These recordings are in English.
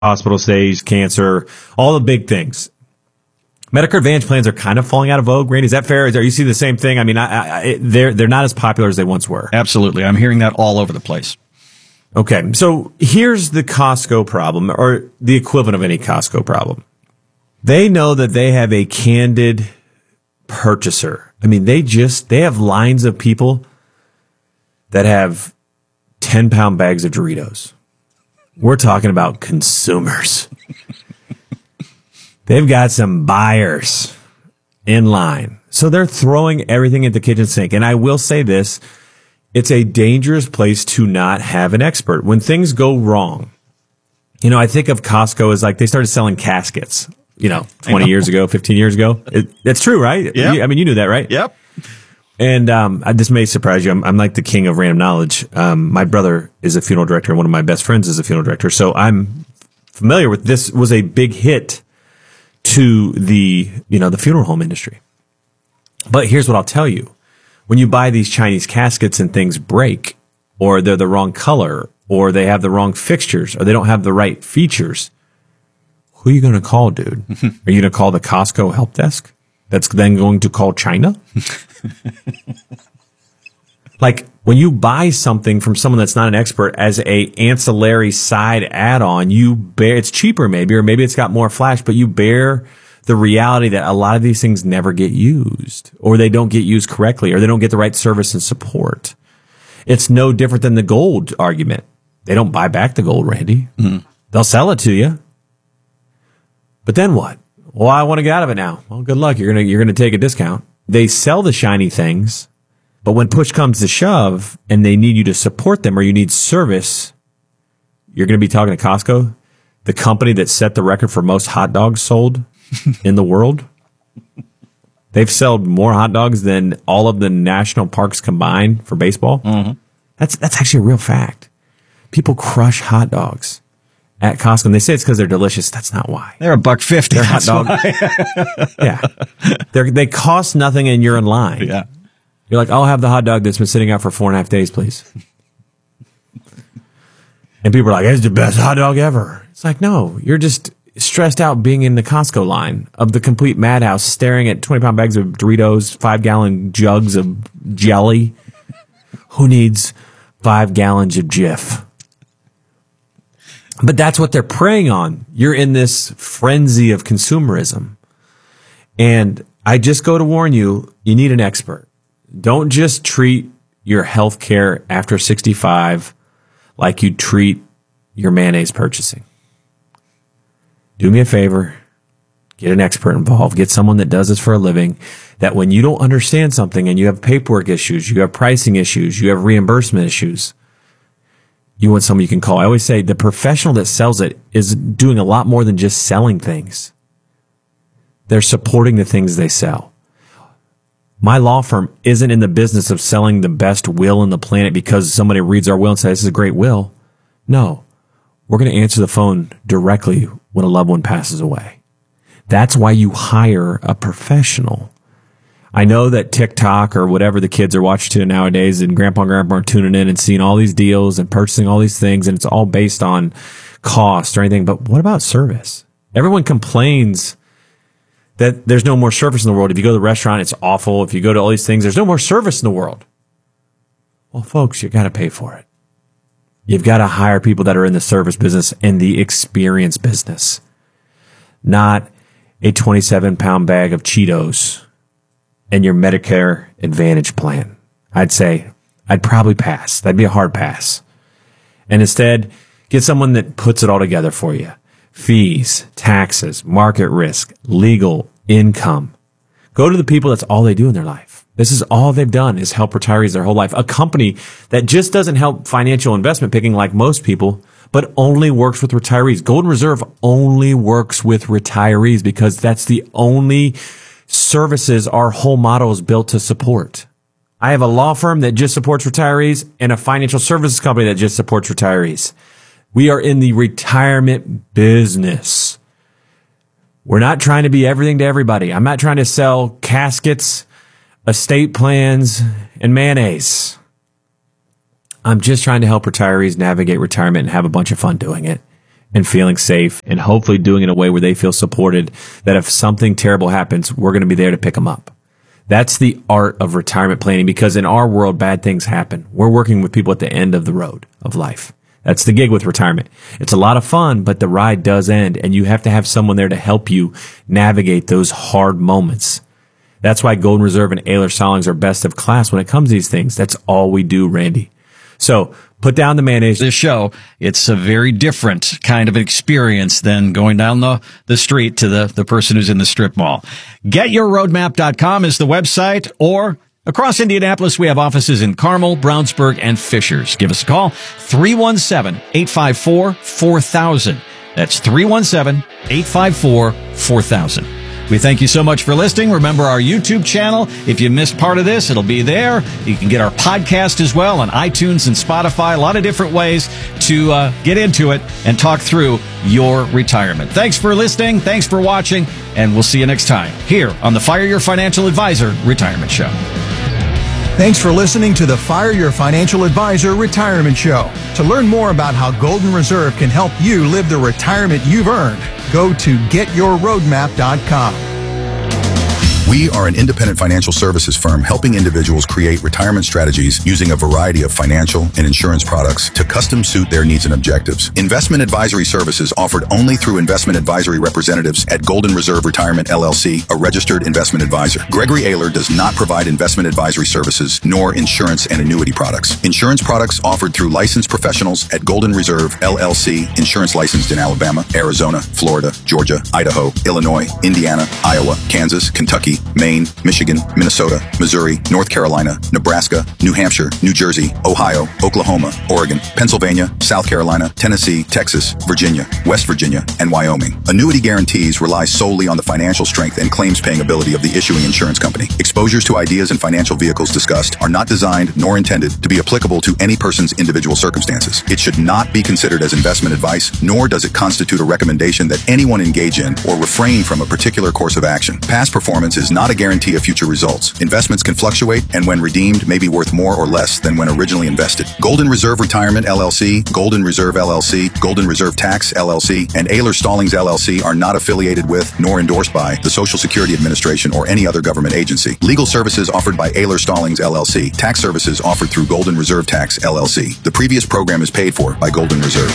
hospital stays, cancer, all the big things. Medicare Advantage plans are kind of falling out of vogue. Randy, is that fair? Are you see the same thing? I mean, they're not as popular as they once were. Absolutely. I'm hearing that all over the place. Okay, so here's the Costco problem, or the equivalent of any Costco problem. They know that they have a candid purchaser. I mean, they have lines of people that have 10-pound bags of Doritos. We're talking about consumers. They've got some buyers in line. So they're throwing everything at the kitchen sink. And I will say this, it's a dangerous place to not have an expert. When things go wrong, I think of Costco as like they started selling caskets, 20 years ago, 15 years ago. That's true, right? Yeah. I mean, you knew that, right? Yep. And this may surprise you. I'm like the king of random knowledge. My brother is a funeral director, and one of my best friends is a funeral director. So I'm familiar with this. Was a big hit to the funeral home industry. But here's what I'll tell you. When you buy these Chinese caskets and things break, or they're the wrong color, or they have the wrong fixtures, or they don't have the right features, who are you going to call, dude? Are you going to call the Costco help desk? That's then going to call China? Like, when you buy something from someone that's not an expert as a ancillary side add-on, it's cheaper maybe, or maybe it's got more flash, but you bear the reality that a lot of these things never get used, or they don't get used correctly, or they don't get the right service and support. It's no different than the gold argument. They don't buy back the gold, Randy. Mm. They'll sell it to you. But then what? Well, I want to get out of it now. Well, good luck. You're gonna take a discount. They sell the shiny things, but when push comes to shove and they need you to support them or you need service, you're going to be talking to Costco, the company that set the record for most hot dogs sold in the world. They've sold more hot dogs than all of the national parks combined for baseball. Mm-hmm. That's actually a real fact. People crush hot dogs at Costco, and they say it's because they're delicious. That's not why. They're $1.50. They're hot dogs. Yeah. They cost nothing and you're in line. Yeah. You're like, I'll have the hot dog that's been sitting out for 4.5 days, please. And people are like, it's the best hot dog ever. It's like, no, you're just stressed out being in the Costco line of the complete madhouse, staring at 20-pound bags of Doritos, 5-gallon jugs of jelly. Who needs 5 gallons of Jif? But that's what they're preying on. You're in this frenzy of consumerism. And I just go to warn you, you need an expert. Don't just treat your health care after 65 like you treat your mayonnaise purchasing. Do me a favor. Get an expert involved. Get someone that does this for a living, that when you don't understand something and you have paperwork issues, you have pricing issues, you have reimbursement issues, you want someone you can call. I always say the professional that sells it is doing a lot more than just selling things. They're supporting the things they sell. My law firm isn't in the business of selling the best will in the planet because somebody reads our will and says, this is a great will. No, we're going to answer the phone directly when a loved one passes away. That's why you hire a professional. I know that TikTok or whatever the kids are watching to nowadays and grandpa and grandma are tuning in and seeing all these deals and purchasing all these things, and it's all based on cost or anything. But what about service? Everyone complains that there's no more service in the world. If you go to the restaurant, it's awful. If you go to all these things, there's no more service in the world. Well, folks, you got to pay for it. You've got to hire people that are in the service business and the experience business, not a 27-pound bag of Cheetos and your Medicare Advantage plan. I'd say I'd probably pass. That'd be a hard pass. And instead, get someone that puts it all together for you. Fees, taxes, market risk, legal, income. Go to the people that's all they do in their life. This is all they've done is help retirees their whole life. A company that just doesn't help financial investment picking like most people, but only works with retirees. Golden Reserve only works with retirees because that's the only services our whole model is built to support. I have a law firm that just supports retirees and a financial services company that just supports retirees. We are in the retirement business. We're not trying to be everything to everybody. I'm not trying to sell caskets, estate plans, and mayonnaise. I'm just trying to help retirees navigate retirement and have a bunch of fun doing it. and feeling safe and hopefully doing it in a way where they feel supported, that if something terrible happens, we're going to be there to pick them up. That's the art of retirement planning, because in our world, bad things happen. We're working with people at the end of the road of life. That's the gig with retirement. It's a lot of fun, but the ride does end, and you have to have someone there to help you navigate those hard moments. That's why Golden Reserve and Ehlers Stallings are best of class when it comes to these things. That's all we do, Randy. So put down the mayonnaise. This show, it's a very different kind of experience than going down the street to the person who's in the strip mall. GetYourRoadmap.com is the website, or across Indianapolis, we have offices in Carmel, Brownsburg, and Fishers. Give us a call, 317-854-4000. That's 317-854-4000. We thank you so much for listening. Remember our YouTube channel. If you missed part of this, it'll be there. You can get our podcast as well on iTunes and Spotify. A lot of different ways to get into it and talk through your retirement. Thanks for listening. Thanks for watching. And we'll see you next time here on the Fire Your Financial Advisor Retirement Show. Thanks for listening to the Fire Your Financial Advisor Retirement Show. To learn more about how Golden Reserve can help you live the retirement you've earned, go to GetYourRoadmap.com. We are an independent financial services firm helping individuals create retirement strategies using a variety of financial and insurance products to custom suit their needs and objectives. Investment advisory services offered only through investment advisory representatives at Golden Reserve Retirement LLC, a registered investment advisor. Gregory Ayler does not provide investment advisory services nor insurance and annuity products. Insurance products offered through licensed professionals at Golden Reserve LLC, insurance licensed in Alabama, Arizona, Florida, Georgia, Idaho, Illinois, Indiana, Iowa, Kansas, Kentucky, Maine, Michigan, Minnesota, Missouri, North Carolina, Nebraska, New Hampshire, New Jersey, Ohio, Oklahoma, Oregon, Pennsylvania, South Carolina, Tennessee, Texas, Virginia, West Virginia, and Wyoming. Annuity guarantees rely solely on the financial strength and claims-paying ability of the issuing insurance company. Exposures to ideas and financial vehicles discussed are not designed nor intended to be applicable to any person's individual circumstances. It should not be considered as investment advice, nor does it constitute a recommendation that anyone engage in or refrain from a particular course of action. Past performance is not a guarantee of future results. Investments can fluctuate and when redeemed may be worth more or less than when originally invested. Golden Reserve Retirement LLC, Golden Reserve LLC, Golden Reserve Tax LLC, and Ehlers Stallings LLC are not affiliated with nor endorsed by the Social Security Administration or any other government agency. Legal services offered by Ehlers Stallings LLC. Tax services offered through Golden Reserve Tax LLC. The previous program is paid for by Golden Reserve.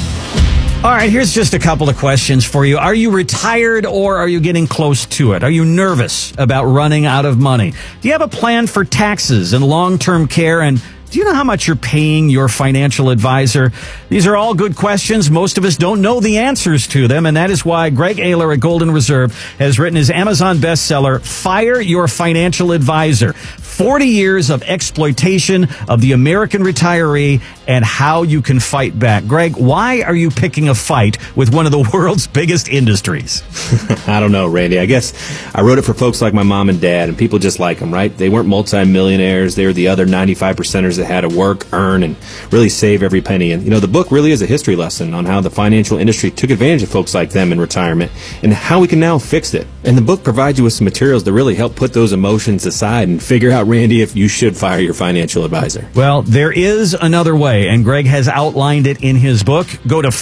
All right, here's just a couple of questions for you. Are you retired or are you getting close to it? Are you nervous about running out of money? Do you have a plan for taxes and long-term care? And do you know how much you're paying your financial advisor? These are all good questions. Most of us don't know the answers to them, and that is why Greg Ayler at Golden Reserve has written his Amazon bestseller, Fire Your Financial Advisor. 40 years of exploitation of the American retiree and how you can fight back. Greg, why are you picking a fight with one of the world's biggest industries? I don't know, Randy. I guess I wrote it for folks like my mom and dad and people just like them, right? They weren't multimillionaires. They were the other 95%ers that had to work, earn, and really save every penny. And, the book really is a history lesson on how the financial industry took advantage of folks like them in retirement and how we can now fix it. And the book provides you with some materials to really help put those emotions aside and figure out, Randy, if you should fire your financial advisor. Well, there is another way, and Greg has outlined it in his book. Go to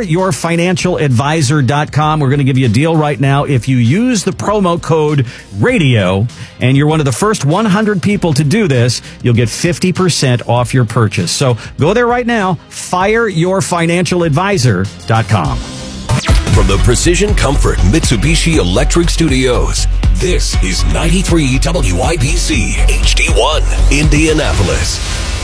fireyourfinancialadvisor.com. We're going to give you a deal right now. If you use the promo code RADIO, and you're one of the first 100 people to do this, you'll get 50% off your purchase. So go there right now, fireyourfinancialadvisor.com. From the Precision Comfort Mitsubishi Electric Studios, this is 93 WIBC HD1, Indianapolis.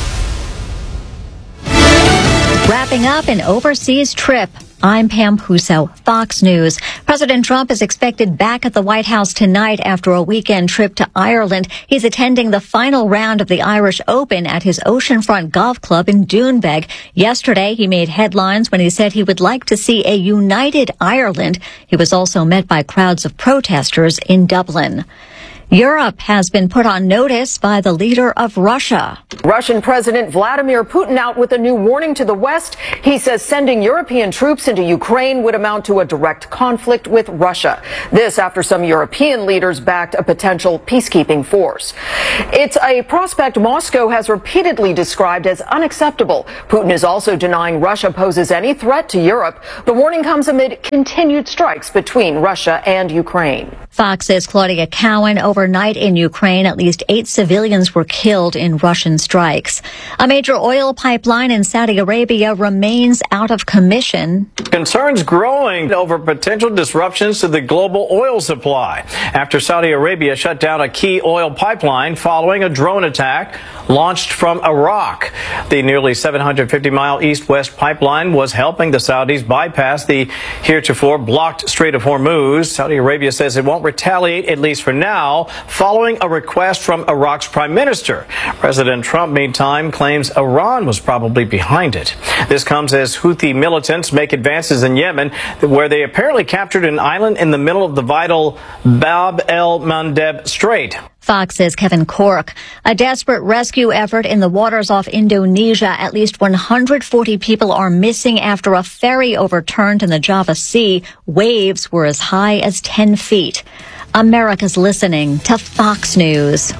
Wrapping up an overseas trip. I'm Pam Puso, Fox News. President Trump is expected back at the White House tonight after a weekend trip to Ireland. He's attending the final round of the Irish Open at his oceanfront golf club in Doonbeg. Yesterday, he made headlines when he said he would like to see a united Ireland. He was also met by crowds of protesters in Dublin. Europe has been put on notice by the leader of Russia. Russian President Vladimir Putin out with a new warning to the West. He says sending European troops into Ukraine would amount to a direct conflict with Russia. This after some European leaders backed a potential peacekeeping force. It's a prospect Moscow has repeatedly described as unacceptable. Putin is also denying Russia poses any threat to Europe. The warning comes amid continued strikes between Russia and Ukraine. Fox's Claudia Cowan. Overnight in Ukraine, at least 8 civilians were killed in Russian strikes. A major oil pipeline in Saudi Arabia remains out of commission. Concerns growing over potential disruptions to the global oil supply after Saudi Arabia shut down a key oil pipeline following a drone attack launched from Iraq. The nearly 750-mile east-west pipeline was helping the Saudis bypass the heretofore blocked Strait of Hormuz. Saudi Arabia says it won't retaliate, at least for now, following a request from Iraq's prime minister. President Trump, meantime, claims Iran was probably behind it. This comes as Houthi militants make advances in Yemen, where they apparently captured an island in the middle of the vital Bab el-Mandeb Strait. Fox's Kevin Cork. A desperate rescue effort in the waters off Indonesia. At least 140 people are missing after a ferry overturned in the Java Sea. Waves were as high as 10 feet. America's listening to Fox News.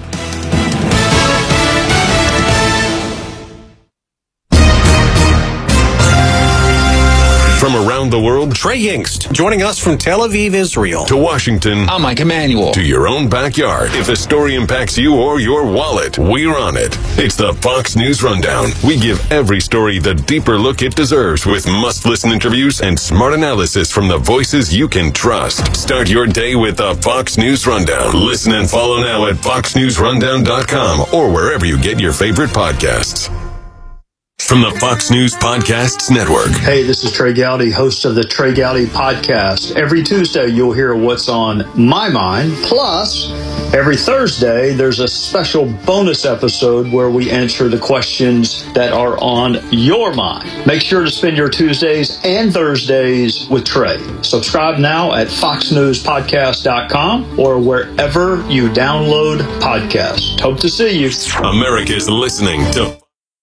From around the world, Trey Yingst, joining us from Tel Aviv, Israel. To Washington, I'm Mike Emanuel. To your own backyard. If a story impacts you or your wallet, we're on it. It's the Fox News Rundown. We give every story the deeper look it deserves with must-listen interviews and smart analysis from the voices you can trust. Start your day with the Fox News Rundown. Listen and follow now at foxnewsrundown.com or wherever you get your favorite podcasts. From the Fox News Podcasts Network. Hey, this is Trey Gowdy, host of the Trey Gowdy Podcast. Every Tuesday, you'll hear what's on my mind. Plus, every Thursday, there's a special bonus episode where we answer the questions that are on your mind. Make sure to spend your Tuesdays and Thursdays with Trey. Subscribe now at foxnewspodcast.com or wherever you download podcasts. Hope to see you. America's listening to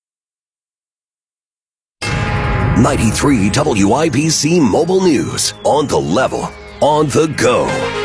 93 WIBC Mobile News. On the level, on the go.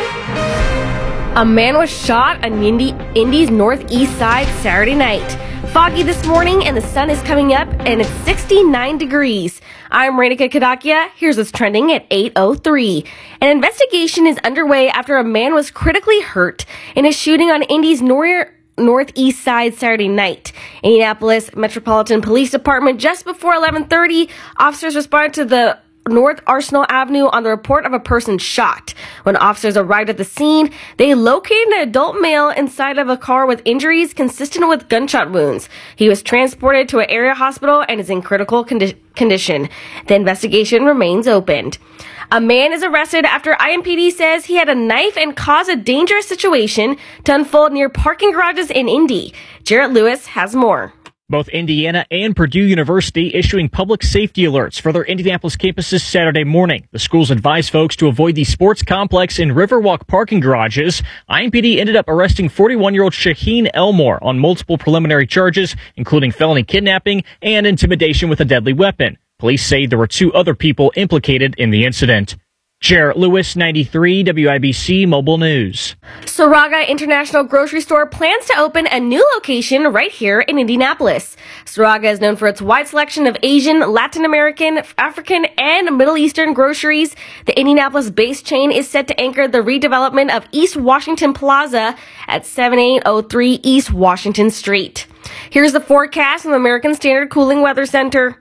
A man was shot on Indy's northeast side Saturday night. Foggy this morning and the sun is coming up and it's 69 degrees. I'm Renika Kadakia. Here's what's trending at 8:03. An investigation is underway after a man was critically hurt in a shooting on Indy's northeast side Saturday night. Indianapolis Metropolitan Police Department, just before 11:30, officers responded to the North Arsenal Avenue on the report of a person shot. When officers arrived at the scene, they located an adult male inside of a car with injuries consistent with gunshot wounds. He was transported to an area hospital and is in critical condition. The investigation remains open. A man is arrested after IMPD says he had a knife and caused a dangerous situation to unfold near parking garages in Indy. Jarrett Lewis has more. Both Indiana and Purdue University issuing public safety alerts for their Indianapolis campuses Saturday morning. The schools advised folks to avoid the sports complex and Riverwalk parking garages. IMPD ended up arresting 41-year-old Shaheen Elmore on multiple preliminary charges, including felony kidnapping and intimidation with a deadly weapon. Police say there were 2 other people implicated in the incident. Jarrett Lewis, 93 WIBC Mobile News. Saraga International Grocery Store plans to open a new location right here in Indianapolis. Saraga is known for its wide selection of Asian, Latin American, African, and Middle Eastern groceries. The Indianapolis-based chain is set to anchor the redevelopment of East Washington Plaza at 7803 East Washington Street. Here's the forecast from American Standard Cooling Weather Center.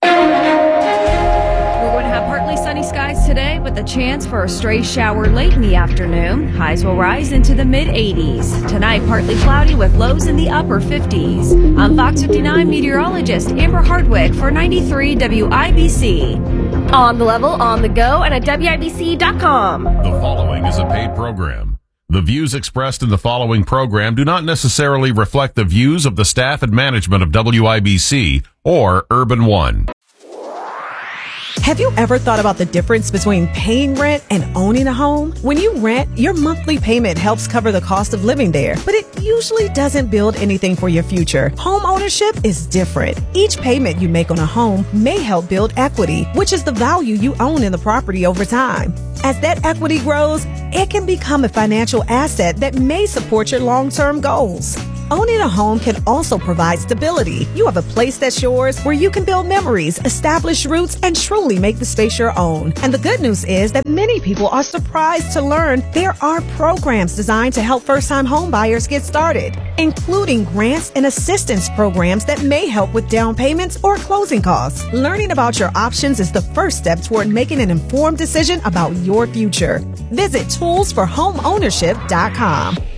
We're going to have partly sunny skies today with a chance for a stray shower late in the afternoon. Highs will rise into the mid-80s. Tonight, partly cloudy with lows in the upper 50s. I'm Fox 59 meteorologist Amber Hardwick for 93 WIBC. On the level, on the go, and at WIBC.com. The following is a paid program. The views expressed in the following program do not necessarily reflect the views of the staff and management of WIBC or Urban One. Have you ever thought about the difference between paying rent and owning a home? When you rent, your monthly payment helps cover the cost of living there, but it usually doesn't build anything for your future. Home ownership is different. Each payment you make on a home may help build equity, which is the value you own in the property over time. As that equity grows, it can become a financial asset that may support your long-term goals. Owning a home can also provide stability. You have a place that's yours where you can build memories, establish roots, and truly make the space your own. And the good news is that many people are surprised to learn there are programs designed to help first-time home buyers get started, including grants and assistance programs that may help with down payments or closing costs. Learning about your options is the first step toward making an informed decision about your future. Visit toolsforhomeownership.com.